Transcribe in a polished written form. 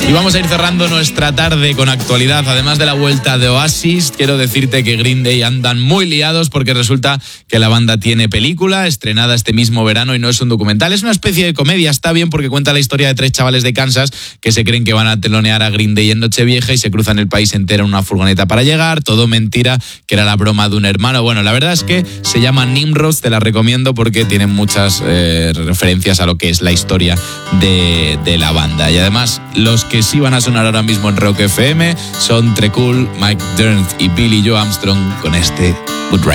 Y vamos a ir cerrando nuestra tarde con actualidad. Además de la vuelta de Oasis, quiero decirte que Green Day andan muy liados porque resulta que la banda tiene película estrenada este mismo verano y no es un documental, es una especie de comedia. Está bien porque cuenta la historia de 3 chavales de Kansas que se creen que van a telonear a Green Day en Nochevieja y se cruzan el país entero en una furgoneta para llegar. Todo mentira, que era la broma de un hermano. Bueno, la verdad es que se llama Nimrod, te la recomiendo porque tiene muchas referencias a lo que es la historia de la banda. Y además, los que sí van a sonar ahora mismo en Rock FM son Trekul, Mike Dirnt y Billy Joe Armstrong con este Good Ride.